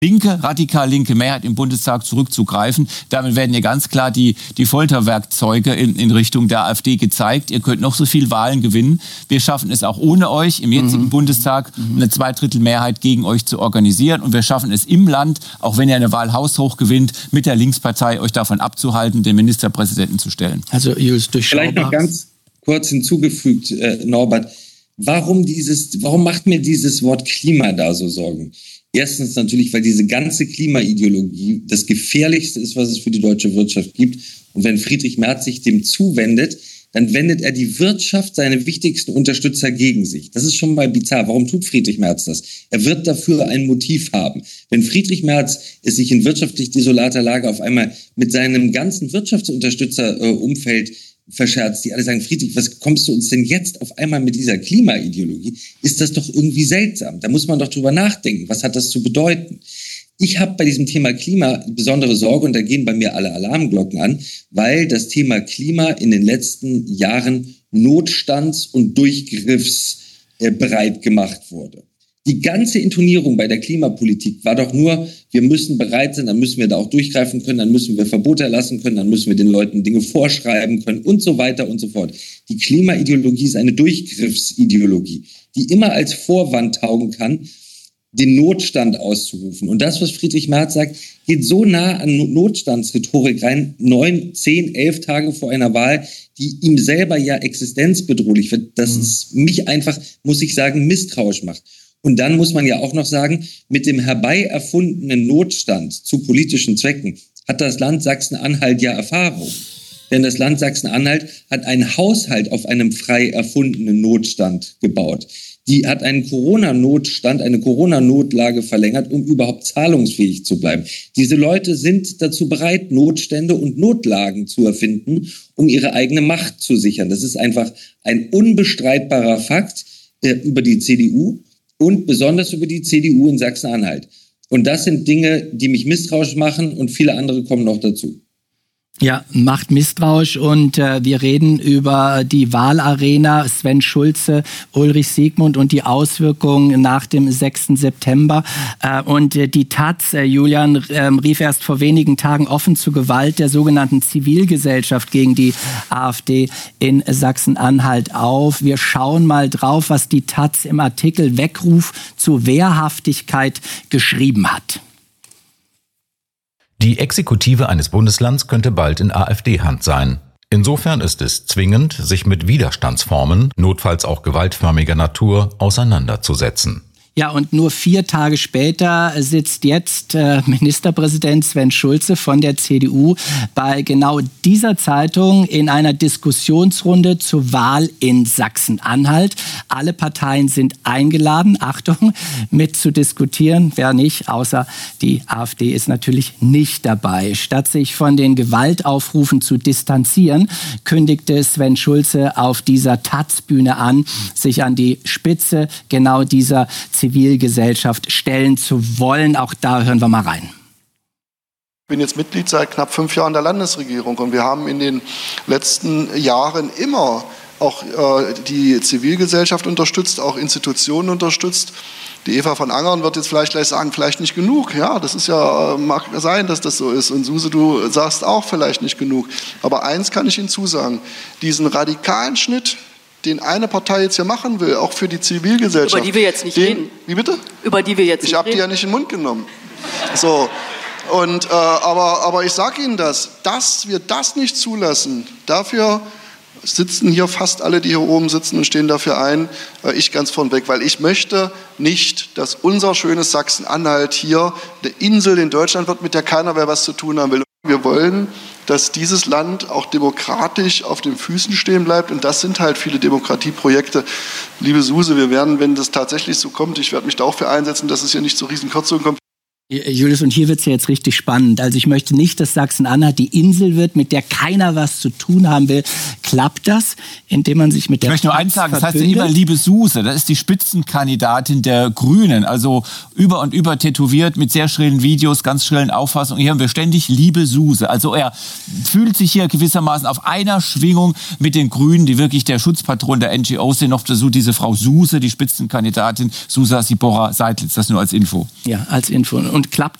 radikal linke Mehrheit im Bundestag zurückzugreifen. Damit werden ja ganz klar die Folterwerkzeuge in Richtung der AfD gezeigt. Ihr könnt noch so viel Wahlen gewinnen. Wir schaffen es auch ohne euch im jetzigen Bundestag eine 2/3 gegen euch zu organisieren. Und wir schaffen es im Land, auch wenn ihr eine Wahl haushoch gewinnt, mit der Linkspartei euch davon abzuhalten, den Ministerpräsidenten zu stellen. Also Julius, vielleicht noch ganz kurz hinzugefügt, Norbert, warum macht mir dieses Wort Klima da so Sorgen? Erstens natürlich, weil diese ganze Klimaideologie das Gefährlichste ist, was es für die deutsche Wirtschaft gibt. Und wenn Friedrich Merz sich dem zuwendet, dann wendet er die Wirtschaft, seine wichtigsten Unterstützer, gegen sich. Das ist schon mal bizarr. Warum tut Friedrich Merz das? Er wird dafür ein Motiv haben. Wenn Friedrich Merz es sich in wirtschaftlich desolater Lage auf einmal mit seinem ganzen Wirtschaftsunterstützerumfeld verscherzt, die alle sagen, Friedrich, was kommst du uns denn jetzt auf einmal mit dieser Klimaideologie? Ist das doch irgendwie seltsam. Da muss man doch drüber nachdenken. Was hat das zu bedeuten? Ich habe bei diesem Thema Klima besondere Sorge und da gehen bei mir alle Alarmglocken an, weil das Thema Klima in den letzten Jahren notstands- und durchgriffsbereit gemacht wurde. Die ganze Intonierung bei der Klimapolitik war doch nur, wir müssen bereit sein, dann müssen wir da auch durchgreifen können, dann müssen wir Verbote erlassen können, dann müssen wir den Leuten Dinge vorschreiben können und so weiter und so fort. Die Klimaideologie ist eine Durchgriffsideologie, die immer als Vorwand taugen kann, den Notstand auszurufen. Und das, was Friedrich Merz sagt, geht so nah an Notstandsrhetorik rein, 9, 10, 11 Tage vor einer Wahl, die ihm selber ja existenzbedrohlich wird, dass es mich einfach, muss ich sagen, misstrauisch macht. Und dann muss man ja auch noch sagen, mit dem herbei erfundenen Notstand zu politischen Zwecken hat das Land Sachsen-Anhalt ja Erfahrung. Denn das Land Sachsen-Anhalt hat einen Haushalt auf einem frei erfundenen Notstand gebaut. Die hat einen Corona-Notstand, eine Corona-Notlage verlängert, um überhaupt zahlungsfähig zu bleiben. Diese Leute sind dazu bereit, Notstände und Notlagen zu erfinden, um ihre eigene Macht zu sichern. Das ist einfach ein unbestreitbarer Fakt über die CDU und besonders über die CDU in Sachsen-Anhalt. Und das sind Dinge, die mich misstrauisch machen und viele andere kommen noch dazu. Ja, macht misstrauisch und wir reden über die Wahlarena, Sven Schulze, Ulrich Siegmund und die Auswirkungen nach dem 6. September. Und die Taz, Julian, rief erst vor wenigen Tagen offen zur Gewalt der sogenannten Zivilgesellschaft gegen die AfD in Sachsen-Anhalt auf. Wir schauen mal drauf, was die Taz im Artikel Weckruf zur Wehrhaftigkeit geschrieben hat. Die Exekutive eines Bundeslands könnte bald in AfD-Hand sein. Insofern ist es zwingend, sich mit Widerstandsformen, notfalls auch gewaltförmiger Natur, auseinanderzusetzen. Ja, und nur 4 Tage später sitzt jetzt Ministerpräsident Sven Schulze von der CDU bei genau dieser Zeitung in einer Diskussionsrunde zur Wahl in Sachsen-Anhalt. Alle Parteien sind eingeladen, Achtung, mitzudiskutieren. Wer nicht, außer die AfD ist natürlich nicht dabei. Statt sich von den Gewaltaufrufen zu distanzieren, kündigte Sven Schulze auf dieser Taz-Bühne an, sich an die Spitze genau dieser Zivilgesellschaft stellen zu wollen. Auch da hören wir mal rein. Ich bin jetzt Mitglied seit knapp 5 Jahren der Landesregierung und wir haben in den letzten Jahren immer auch die Zivilgesellschaft unterstützt, auch Institutionen unterstützt. Die Eva von Angern wird jetzt vielleicht gleich sagen, vielleicht nicht genug. Ja, das ist ja, mag sein, dass das so ist. Und Suse, du sagst auch vielleicht nicht genug. Aber eins kann ich Ihnen zusagen, diesen radikalen Schnitt, den eine Partei jetzt hier machen will, auch für die Zivilgesellschaft. Über die wir jetzt nicht reden. Wie bitte? Über die wir jetzt nicht reden. Ich habe die ja nicht in den Mund genommen. So. Und, aber ich sage Ihnen dass wir das nicht zulassen, dafür sitzen hier fast alle, die hier oben sitzen und stehen dafür ein, ich ganz vornweg, weil ich möchte nicht, dass unser schönes Sachsen-Anhalt hier eine Insel in Deutschland wird, mit der keiner mehr was zu tun haben will. Wir wollen, dass dieses Land auch demokratisch auf den Füßen stehen bleibt und das sind halt viele Demokratieprojekte. Liebe Suse, wir werden, wenn das tatsächlich so kommt, ich werde mich da auch für einsetzen, dass es hier nicht zu Riesenkürzungen kommt. Julius, und hier wird es ja jetzt richtig spannend. Also ich möchte nicht, dass Sachsen-Anhalt die Insel wird, mit der keiner was zu tun haben will. Klappt das, indem man sich mit der... Ich möchte nur eins sagen, das heißt ja immer liebe Suse, das ist die Spitzenkandidatin der Grünen, also über und über tätowiert mit sehr schrillen Videos, ganz schrillen Auffassungen. Hier haben wir ständig liebe Suse. Also er fühlt sich hier gewissermaßen auf einer Schwingung mit den Grünen, die wirklich der Schutzpatron der NGOs sind, noch dazu diese Frau Suse, die Spitzenkandidatin Susa Sibora Seidlitz. Das nur als Info. Ja, als Info. Und und klappt